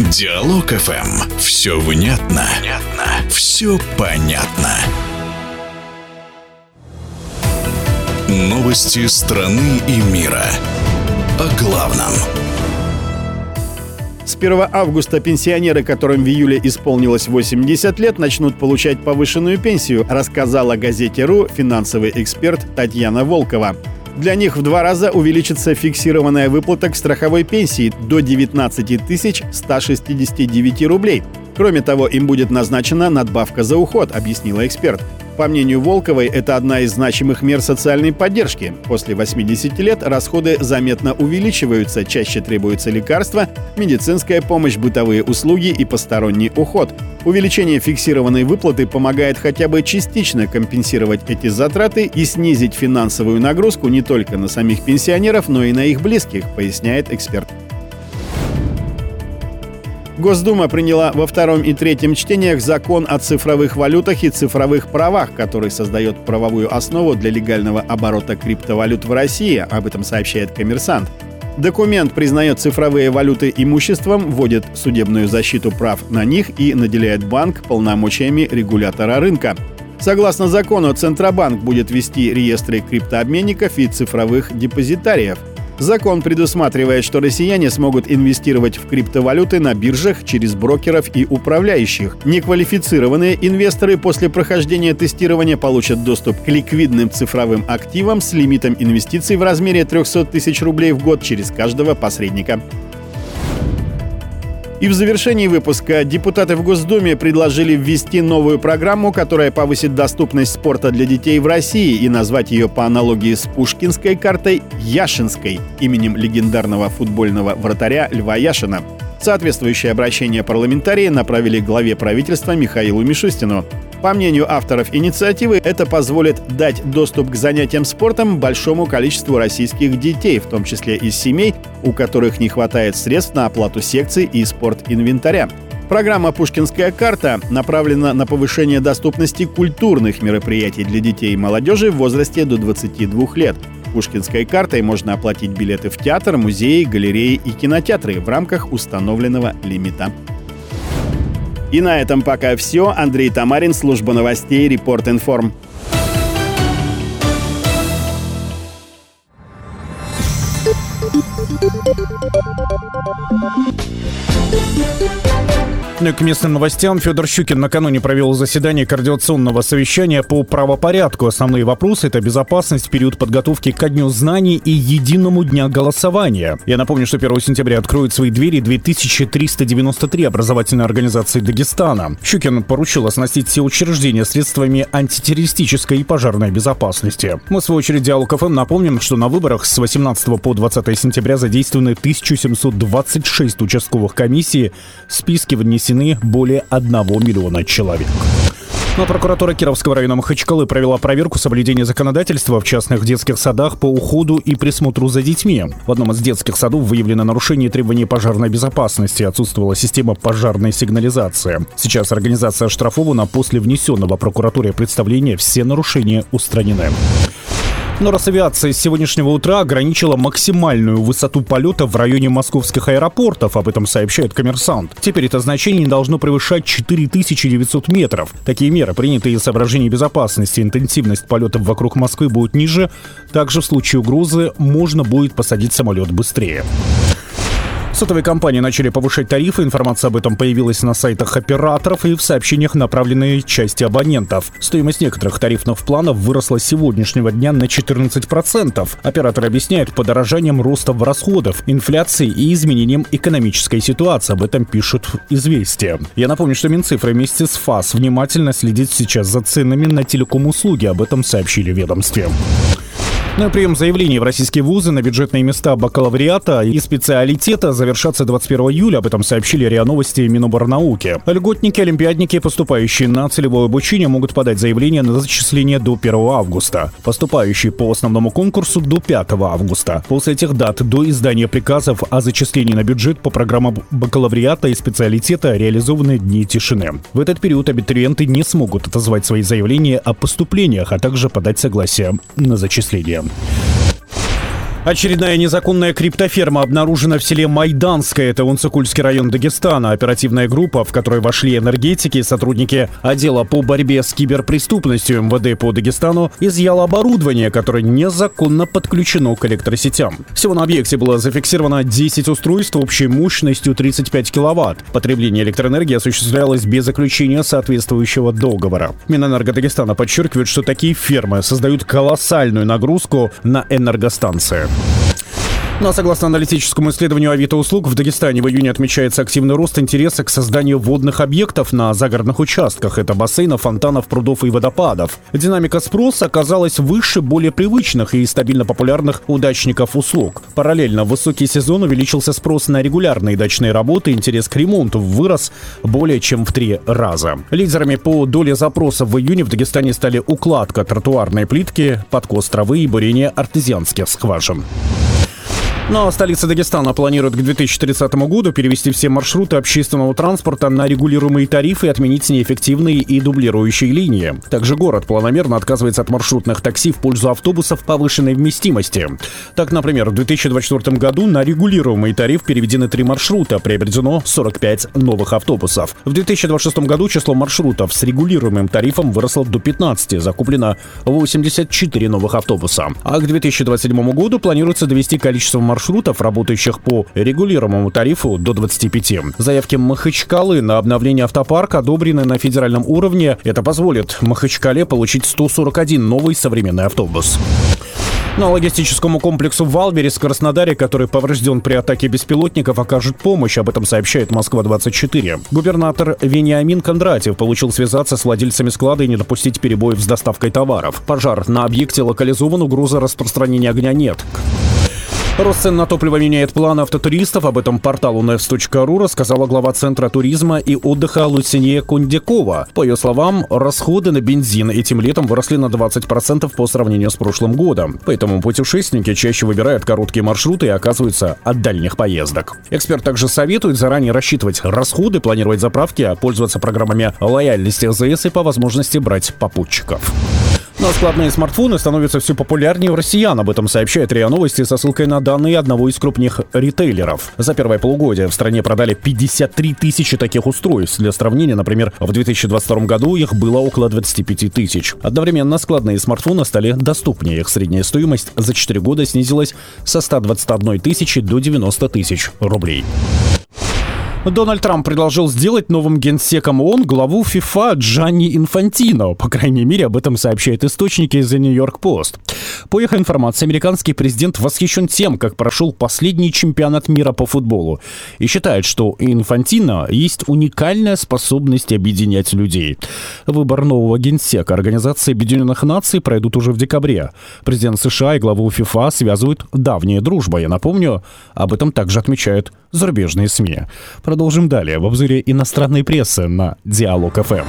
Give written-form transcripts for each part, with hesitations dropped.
Диалог ФМ. Все внятно. Все понятно. Новости страны и мира. О главном. С 1 августа пенсионеры, которым в июле исполнилось 80 лет, начнут получать повышенную пенсию, рассказала газете «РУ» финансовый эксперт Татьяна Волкова. Для них в 2 раза увеличится фиксированная выплата к страховой пенсии до 19 169 рублей. Кроме того, им будет назначена надбавка за уход, объяснила эксперт. По мнению Волковой, это одна из значимых мер социальной поддержки. После 80 лет расходы заметно увеличиваются, чаще требуются лекарства, медицинская помощь, бытовые услуги и посторонний уход. Увеличение фиксированной выплаты помогает хотя бы частично компенсировать эти затраты и снизить финансовую нагрузку не только на самих пенсионеров, но и на их близких, поясняет эксперт. Госдума приняла во 2 и 3 чтениях закон о цифровых валютах и цифровых правах, который создает правовую основу для легального оборота криптовалют в России, об этом сообщает «Коммерсант». Документ признает цифровые валюты имуществом, вводит судебную защиту прав на них и наделяет банк полномочиями регулятора рынка. Согласно закону, Центробанк будет вести реестры криптообменников и цифровых депозитариев. Закон предусматривает, что россияне смогут инвестировать в криптовалюты на биржах через брокеров и управляющих. Неквалифицированные инвесторы после прохождения тестирования получат доступ к ликвидным цифровым активам с лимитом инвестиций в размере 300 тысяч рублей в год через каждого посредника. И в завершении выпуска депутаты в Госдуме предложили ввести новую программу, которая повысит доступность спорта для детей в России и назвать ее по аналогии с пушкинской картой Яшинской, именем легендарного футбольного вратаря Льва Яшина. Соответствующее обращение парламентарии направили главе правительства Михаилу Мишустину. По мнению авторов инициативы, это позволит дать доступ к занятиям спортом большому количеству российских детей, в том числе из семей, у которых не хватает средств на оплату секций и спортинвентаря. Программа «Пушкинская карта» направлена на повышение доступности культурных мероприятий для детей и молодежи в возрасте до 22 лет. Пушкинской картой можно оплатить билеты в театр, музеи, галереи и кинотеатры в рамках установленного лимита. И на этом пока все. Андрей Тамарин, служба новостей, Репорт-Информ. Ну и к местным новостям. Федор Щукин накануне провел заседание координационного совещания по правопорядку. Основные вопросы — это безопасность в период подготовки ко Дню знаний и единому дня голосования. Я напомню, что 1 сентября откроют свои двери 2393 образовательные организации Дагестана. Щукин поручил оснастить все учреждения средствами антитеррористической и пожарной безопасности. Мы, в свою очередь, Диалог ФМ напомним, что на выборах с 18 по 20 сентября задействованы 1726 участковых комиссий. В списке внесены более 1 миллиона человек. Но прокуратура Кировского района Махачкалы провела проверку соблюдения законодательства в частных детских садах по уходу и присмотру за детьми. В одном из детских садов выявлено нарушение требований пожарной безопасности, отсутствовала система пожарной сигнализации. Сейчас организация оштрафована, после внесенного прокуратуре представления все нарушения устранены. Но Росавиация с сегодняшнего утра ограничила максимальную высоту полета в районе московских аэропортов, об этом сообщает «Коммерсант». Теперь это значение не должно превышать 4900 метров. Такие меры приняты из соображений безопасности. Интенсивность полетов вокруг Москвы будет ниже. Также в случае угрозы можно будет посадить самолет быстрее. Сотовые компании начали повышать тарифы. Информация об этом появилась на сайтах операторов и в сообщениях, направленные части абонентов. Стоимость некоторых тарифных планов выросла с сегодняшнего дня на 14%. Операторы объясняют подорожанием роста в расходов, инфляцией и изменением экономической ситуации. Об этом пишут «Известия». Я напомню, что Минцифры вместе с ФАС внимательно следит сейчас за ценами на телеком-услуги. Об этом сообщили в ведомстве. Ну и прием заявлений в российские вузы на бюджетные места бакалавриата и специалитета завершатся 21 июля. Об этом сообщили РИА Новости и Миноборнауки. Льготники, олимпиадники, поступающие на целевое обучение, могут подать заявление на зачисление до 1 августа. Поступающие по основному конкурсу до 5 августа. После этих дат до издания приказов о зачислении на бюджет по программам бакалавриата и специалитета реализованы дни тишины. В этот период абитуриенты не смогут отозвать свои заявления о поступлениях, а также подать согласие на зачисление. Очередная незаконная криптоферма обнаружена в селе Майданское, это Унцикульский район Дагестана. Оперативная группа, в которой вошли энергетики, сотрудники отдела по борьбе с киберпреступностью МВД по Дагестану, изъяла оборудование, которое незаконно подключено к электросетям. Всего на объекте было зафиксировано 10 устройств общей мощностью 35 киловатт. Потребление электроэнергии осуществлялось без заключения соответствующего договора. Минэнерго Дагестана подчеркивает, что такие фермы создают колоссальную нагрузку на энергостанции. Ну а согласно аналитическому исследованию Авито-услуг, в Дагестане в июне отмечается активный рост интереса к созданию водных объектов на загородных участках. Это бассейнов, фонтанов, прудов и водопадов. Динамика спроса оказалась выше более привычных и стабильно популярных удачников услуг. Параллельно в высокий сезон увеличился спрос на регулярные дачные работы, интерес к ремонту вырос более чем в 3 раза. Лидерами по доле запросов в июне в Дагестане стали укладка тротуарной плитки, подкос травы и бурение артезианских скважин. Но столица Дагестана планирует к 2030 году перевести все маршруты общественного транспорта на регулируемые тарифы и отменить неэффективные и дублирующие линии. Также город планомерно отказывается от маршрутных такси в пользу автобусов повышенной вместимости. Так, например, в 2024 году на регулируемый тариф переведены 3 маршрута, приобретено 45 новых автобусов. В 2026 году число маршрутов с регулируемым тарифом выросло до 15, закуплено 84 новых автобуса. А к 2027 году планируется довести количество маршрутов, работающих по регулируемому тарифу, до 25. Заявки Махачкалы на обновление автопарка одобрены на федеральном уровне. Это позволит Махачкале получить 141 новый современный автобус. Но логистическому комплексу «Валберес» в Краснодаре, который поврежден при атаке беспилотников, окажет помощь. Об этом сообщает «Москва-24». Губернатор Вениамин Кондратьев получил связаться с владельцами склада и не допустить перебоев с доставкой товаров. Пожар на объекте локализован, угрозы распространения огня нет. Рост цен на топливо меняет планы автотуристов. Об этом порталу news.ru рассказала глава Центра туризма и отдыха Лусинья Кундякова. По ее словам, расходы на бензин этим летом выросли на 20% по сравнению с прошлым годом. Поэтому путешественники чаще выбирают короткие маршруты и оказываются от дальних поездок. Эксперт также советует заранее рассчитывать расходы, планировать заправки, пользоваться программами лояльности АЗС и по возможности брать попутчиков. Но складные смартфоны становятся все популярнее у россиян. Об этом сообщает РИА Новости со ссылкой на данные одного из крупных ритейлеров. За первое полугодие в стране продали 53 тысячи таких устройств. Для сравнения, например, в 2022 году их было около 25 тысяч. Одновременно складные смартфоны стали доступнее. Их средняя стоимость за 4 года снизилась со 121 тысячи до 90 тысяч рублей. Дональд Трамп предложил сделать новым генсеком ООН главу ФИФА Джанни Инфантино. По крайней мере, об этом сообщают источники из The New York Post. По их информации, американский президент восхищен тем, как прошел последний чемпионат мира по футболу, и считает, что у Инфантино есть уникальная способность объединять людей. Выбор нового генсека Организации Объединенных Наций пройдут уже в декабре. Президент США и главу ФИФА связывают давняя дружба. Я напомню, об этом также отмечают зарубежные СМИ. Продолжим далее в обзоре иностранной прессы на Диалог ФМ.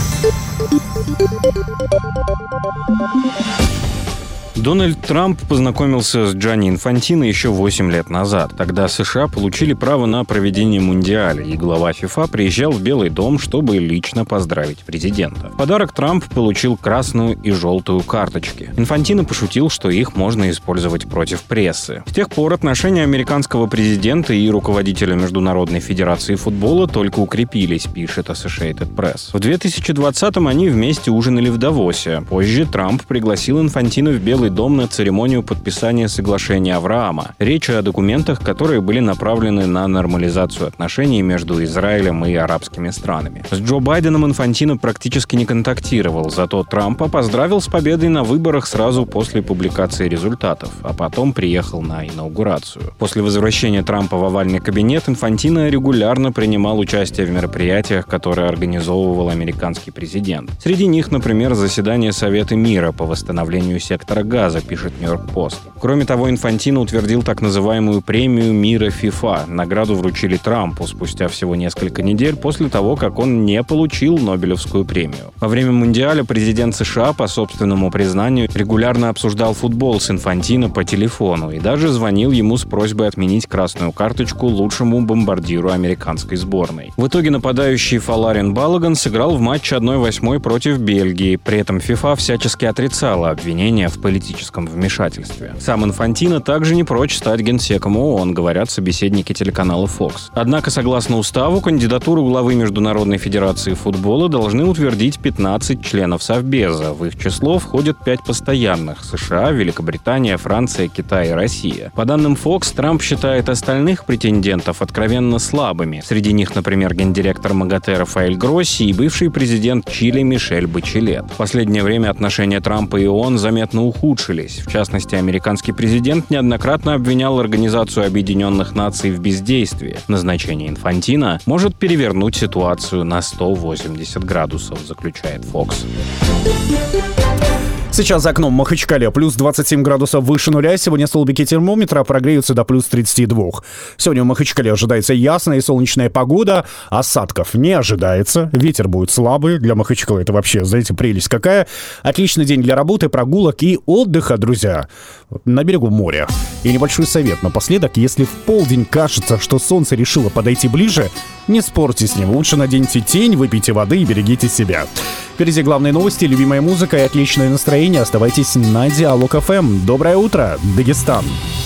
Дональд Трамп познакомился с Джанни Инфантино еще 8 лет назад. Тогда США получили право на проведение Мундиаля, и глава ФИФА приезжал в Белый дом, чтобы лично поздравить президента. В подарок Трамп получил красную и желтую карточки. Инфантино пошутил, что их можно использовать против прессы. С тех пор отношения американского президента и руководителя Международной федерации футбола только укрепились, пишет Associated Press. В 2020-м они вместе ужинали в Давосе. Позже Трамп пригласил Инфантино в Белый дом на церемонию подписания соглашения Авраама. Речь о документах, которые были направлены на нормализацию отношений между Израилем и арабскими странами. С Джо Байденом Инфантино практически не контактировал, зато Трампа поздравил с победой на выборах сразу после публикации результатов, а потом приехал на инаугурацию. После возвращения Трампа в овальный кабинет Инфантино регулярно принимал участие в мероприятиях, которые организовывал американский президент. Среди них, например, заседание Совета мира по восстановлению сектора Газа, пишет Нью-Йорк Пост. Кроме того, Инфантино утвердил так называемую премию мира ФИФА. Награду вручили Трампу спустя всего несколько недель после того, как он не получил Нобелевскую премию. Во время Мундиаля президент США, по собственному признанию, регулярно обсуждал футбол с Инфантино по телефону и даже звонил ему с просьбой отменить красную карточку лучшему бомбардиру американской сборной. В итоге нападающий Фоларин Балаган сыграл в матче 1/8 против Бельгии. При этом ФИФА всячески отрицала обвинения в политическом политическом вмешательстве. Сам Инфантино также не прочь стать генсеком ООН, говорят собеседники телеканала Fox. Однако, согласно уставу, кандидатуру главы Международной федерации футбола должны утвердить 15 членов Совбеза. В их число входят 5 постоянных – США, Великобритания, Франция, Китай и Россия. По данным Fox, Трамп считает остальных претендентов откровенно слабыми. Среди них, например, гендиректор МАГАТЭ Рафаэль Гросси и бывший президент Чили Мишель Бачелет. В последнее время отношения Трампа и ООН заметно ухудшились. В частности, американский президент неоднократно обвинял Организацию Объединенных Наций в бездействии. Назначение Инфантино может перевернуть ситуацию на 180 градусов, заключает Fox. Сейчас за окном Махачкале плюс 27 градусов выше нуля. Сегодня столбики термометра прогреются до плюс 32. Сегодня в Махачкале ожидается ясная и солнечная погода. Осадков не ожидается. Ветер будет слабый. Для Махачкалы это вообще, знаете, прелесть какая. Отличный день для работы, прогулок и отдыха, друзья. На берегу моря. И небольшой совет напоследок. Если в полдень кажется, что солнце решило подойти ближе, не спорьте с ним. Лучше наденьте тень, выпейте воды и берегите себя. Впереди главные новости, любимая музыка и отличное настроение. Оставайтесь на Диалог ФМ. Доброе утро, Дагестан.